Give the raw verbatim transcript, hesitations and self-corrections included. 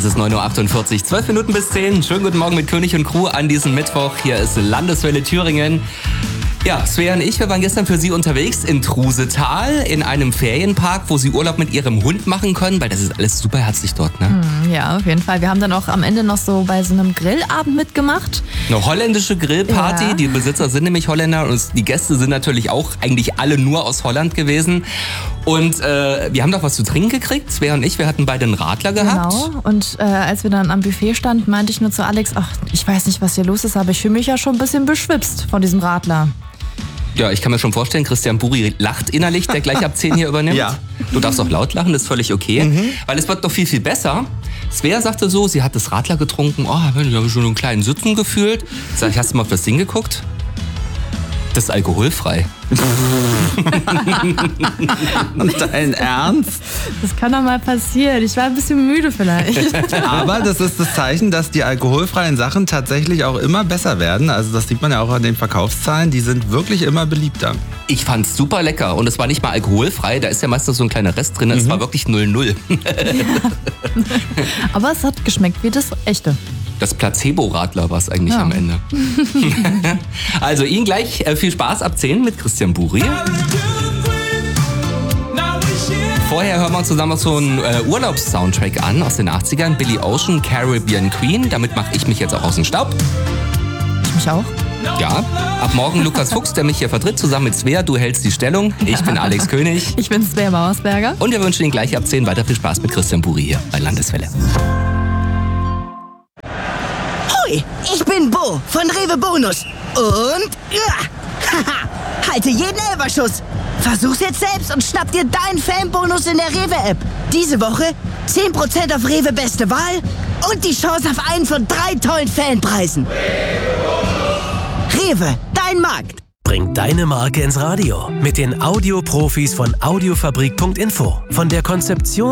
Es ist neun Uhr achtundvierzig, zwölf Minuten bis zehn. Schönen guten Morgen mit König und Crew an diesem Mittwoch. Hier ist Landeswelle Thüringen. Ja, Svea und ich, wir waren gestern für Sie unterwegs in Trusetal, in einem Ferienpark, wo Sie Urlaub mit Ihrem Hund machen können, weil das ist alles super herzlich dort, ne? Ja, auf jeden Fall. Wir haben dann auch am Ende noch so bei so einem Grillabend mitgemacht. Eine holländische Grillparty, Ja. Die Besitzer sind nämlich Holländer und die Gäste sind natürlich auch eigentlich alle nur aus Holland gewesen. Und äh, wir haben doch was zu trinken gekriegt, Svea und ich, wir hatten beide einen Radler gehabt. Genau. Und äh, als wir dann am Buffet standen, meinte ich nur zu Alex, ach, ich weiß nicht, was hier los ist, aber ich fühle mich ja schon ein bisschen beschwipst von diesem Radler. Ja, ich kann mir schon vorstellen, Christian Buri lacht innerlich, der gleich ab zehn hier übernimmt. Ja. Du darfst auch laut lachen, das ist völlig okay, mhm. weil es wird noch viel, viel besser. Svea sagte so, sie hat das Radler getrunken, oh, ich habe schon einen kleinen Sitzen gefühlt. Sag ich, hast du mal auf das Ding geguckt? Das ist alkoholfrei. Und dein Ernst? Das kann doch mal passieren. Ich war ein bisschen müde vielleicht. Aber das ist das Zeichen, dass die alkoholfreien Sachen tatsächlich auch immer besser werden. Also das sieht man ja auch an den Verkaufszahlen. Die sind wirklich immer beliebter. Ich fand's super lecker und es war nicht mal alkoholfrei, da ist ja meistens so ein kleiner Rest drin, es mhm. war wirklich null null. Ja. Aber es hat geschmeckt wie das echte. Das Placebo-Radler war es eigentlich Ja. am Ende. Also Ihnen gleich äh, viel Spaß ab zehn mit Christian Buri. Vorher hören wir uns zusammen noch so einen äh, Urlaubs-Soundtrack an aus den achtzigern. Billy Ocean, Caribbean Queen. Damit mache ich mich jetzt auch aus dem Staub. Ich mich auch. Ja, ab morgen Lukas Fuchs, der mich hier vertritt, zusammen mit Svea. Du hältst die Stellung. Ich bin Alex König. Ich bin Svea Mauersberger. Und wir wünschen Ihnen gleich ab zehn weiter viel Spaß mit Christian Buri hier bei Landeswelle. Hui, ich bin Bo von Rewe Bonus. Und ja, haha, halte jeden Elferschuss. Versuch's jetzt selbst und schnapp dir deinen Fanbonus in der Rewe-App. Diese Woche zehn Prozent auf Rewe Beste Wahl und die Chance auf einen von drei tollen Fanpreisen. Rewe, dein Markt. Bring deine Marke ins Radio mit den Audioprofis von Audiofabrik Punkt info. Von der Konzeption